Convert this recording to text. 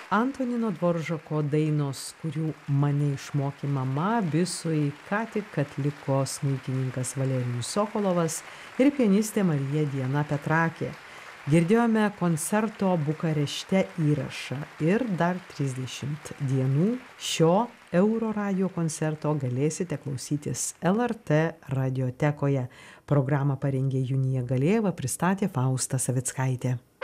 Antonino Dvoržako dainos, kurių mane išmokė mama, Bisui ką tik atliko smuikininkas Valerijus Sokolovas ir pianistė Marija Diana Petrakė. Girdėjome koncerto Bukarešte įrašą ir dar 30 dienų šio Euroradio koncerto galėsite klausytis LRT radiotekoje. Programą parengė Junija Galėjeva, pristatė Fausta Savickaitė.